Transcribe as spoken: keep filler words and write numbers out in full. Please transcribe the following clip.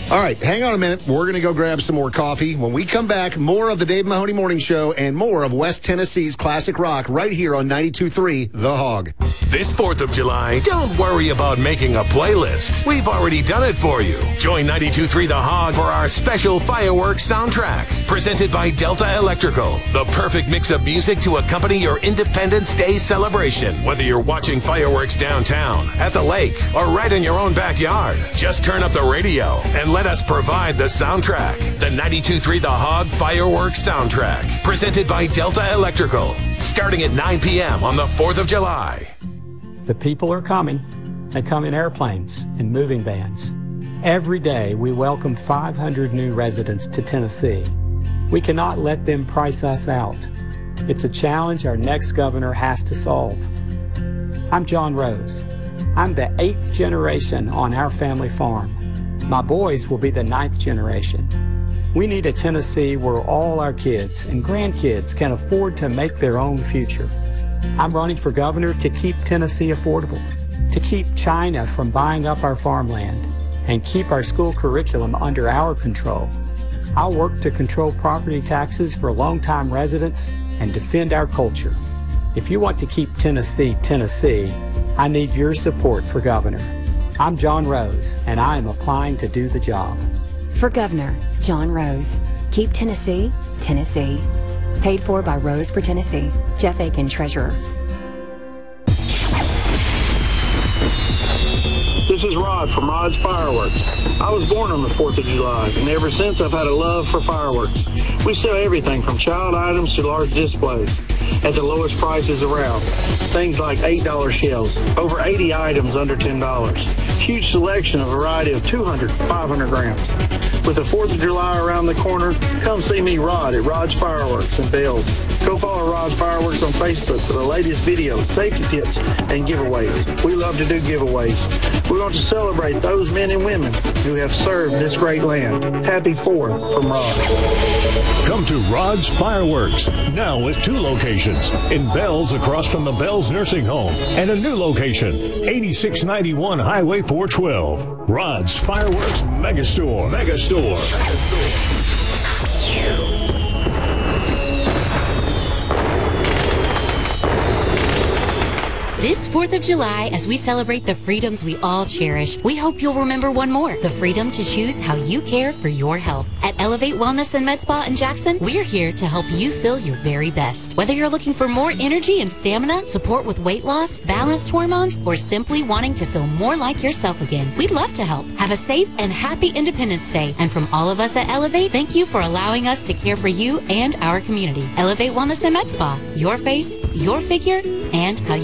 All right, hang on a minute. We're going to go grab some more coffee. When we come back, more of the Dave Mahoney Morning Show and more of West Tennessee's classic rock right here on ninety-two point three The Hog. This fourth of July, don't worry about making a playlist. We've already done it for you. Join ninety-two point three The Hog for our special fireworks soundtrack. Presented by Delta Electrical. The perfect mix of music to accompany your Independence Day celebration. Whether you're watching fireworks downtown, at the lake, or right in your own backyard. Just turn up the radio and let us provide the soundtrack. The ninety-two point three The Hog Fireworks Soundtrack. Presented by Delta Electrical. Starting at nine p.m. on the fourth of July. The people are coming. They come in airplanes and moving vans. Every day we welcome five hundred new residents to Tennessee. We cannot let them price us out. It's a challenge our next governor has to solve. I'm John Rose. I'm the eighth generation on our family farm. My boys will be the ninth generation. We need a Tennessee where all our kids and grandkids can afford to make their own future. I'm running for governor to keep Tennessee affordable, to keep China from buying up our farmland, and keep our school curriculum under our control. I'll work to control property taxes for longtime residents and defend our culture. If you want to keep Tennessee, Tennessee, I need your support for governor. I'm John Rose, and I am applying to do the job. For Governor, John Rose. Keep Tennessee, Tennessee. Paid for by Rose for Tennessee. Jeff Aiken, Treasurer. This is Rod from Rod's Fireworks. I was born on the fourth of July, and ever since I've had a love for fireworks. We sell everything from child items to large displays at the lowest prices around. Things like eight dollar shells, over eighty items under ten dollars. Huge selection, a variety of two hundred, five hundred grams. With the fourth of July around the corner, come see me, Rod, at Rod's Fireworks in Bells. Go follow Rod's Fireworks on Facebook for the latest videos, safety tips, and giveaways. We love to do giveaways. We want to celebrate those men and women who have served this great land. Happy fourth from Rod. Come to Rod's Fireworks, now with two locations. In Bells, across from the Bells Nursing Home, and a new location, eighty-six ninety-one Highway four twelve. Rod's Fireworks Megastore. Megastore. This fourth of July, as we celebrate the freedoms we all cherish, we hope you'll remember one more, the freedom to choose how you care for your health. At Elevate Wellness and Med Spa in Jackson, we're here to help you feel your very best. Whether you're looking for more energy and stamina, support with weight loss, balanced hormones, or simply wanting to feel more like yourself again, we'd love to help. Have a safe and happy Independence Day. And from all of us at Elevate, thank you for allowing us to care for you and our community. Elevate Wellness and Med Spa, your face, your figure, and how you